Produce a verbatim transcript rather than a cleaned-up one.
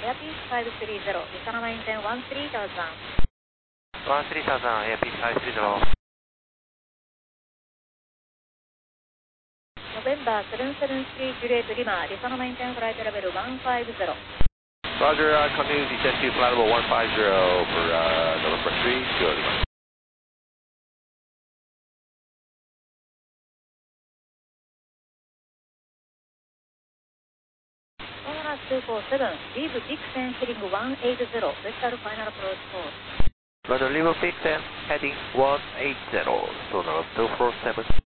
Airpiece five three zero, Lisa Maintain one three thousand. one three thousand, Airpiece five three zero. November seven seven three Juliet Lima, Lisa Maintain flight level one five zero. Roger, uh, continue descent to flight level one five zero for uh, November three, Juliet Lima. two four seven, leave Dixon heading one eight zero, vector final approach course. Roger, leave Dixon heading one eight zero, Sonar two four seven.